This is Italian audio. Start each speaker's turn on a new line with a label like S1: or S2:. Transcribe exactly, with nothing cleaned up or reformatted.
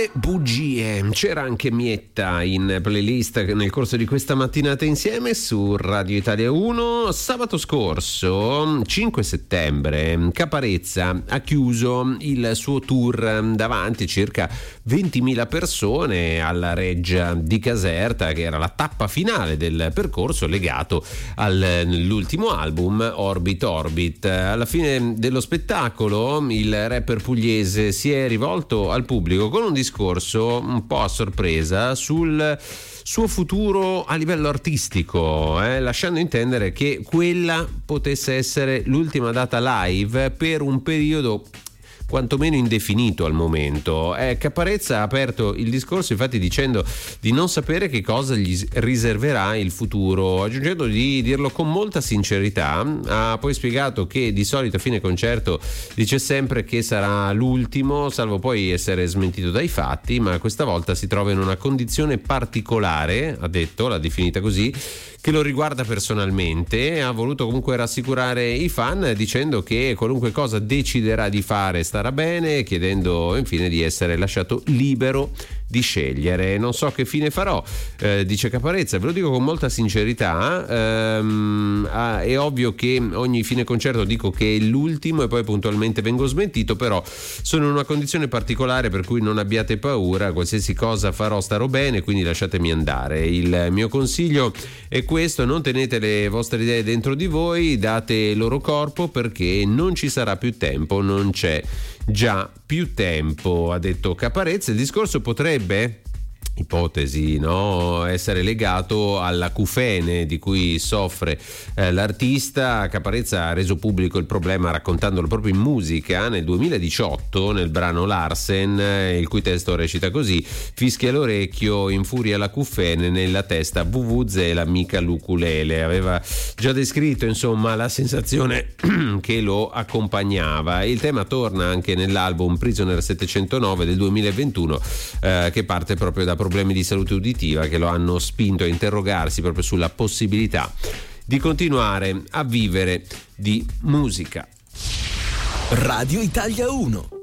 S1: Le bugie. C'era anche Mietta in playlist nel corso di questa mattinata insieme su Radio Italia uno. Sabato scorso, cinque settembre, Caparezza ha chiuso il suo tour davanti a circa ventimila persone alla Reggia di Caserta, che era la tappa finale del percorso legato all'ultimo album Orbit Orbit. Alla fine dello spettacolo il rapper pugliese si è rivolto al pubblico con un discorso un po' a sorpresa sul suo futuro a livello artistico, eh, lasciando intendere che quella potesse essere l'ultima data live per un periodo quantomeno indefinito al momento. Eh, Caparezza ha aperto il discorso infatti dicendo di non sapere che cosa gli riserverà il futuro, aggiungendo di dirlo con molta sincerità. Ha poi spiegato che di solito a fine concerto dice sempre che sarà l'ultimo, salvo poi essere smentito dai fatti, ma questa volta si trova in una condizione particolare, ha detto, l'ha definita così, che lo riguarda personalmente. Ha voluto comunque rassicurare i fan dicendo che qualunque cosa deciderà di fare starà bene, chiedendo infine di essere lasciato libero di scegliere. Non so che fine farò, eh, dice Caparezza, ve lo dico con molta sincerità, ehm, ah, è ovvio che ogni fine concerto dico che è l'ultimo e poi puntualmente vengo smentito, però sono in una condizione particolare per cui non abbiate paura, qualsiasi cosa farò starò bene, quindi lasciatemi andare. Il mio consiglio è questo: non tenete le vostre idee dentro di voi, date loro corpo, perché non ci sarà più tempo, non c'è già più tempo, ha detto Caparezza. Il discorso potrebbe, ipotesi, no, essere legato all'acufene di cui soffre eh, l'artista. Caparezza ha reso pubblico il problema raccontandolo proprio in musica nel duemiladiciotto nel brano Larsen, eh, il cui testo recita così: fischia l'orecchio, infuria l'acufene, nella testa vuvuzela mica l'ukulele. Aveva già descritto insomma la sensazione che lo accompagnava. Il tema torna anche nell'album Prisoner settecentonove del duemilaventuno, eh, che parte proprio da problemi di salute uditiva che lo hanno spinto a interrogarsi proprio sulla possibilità di continuare a vivere di musica.
S2: Radio Italia uno.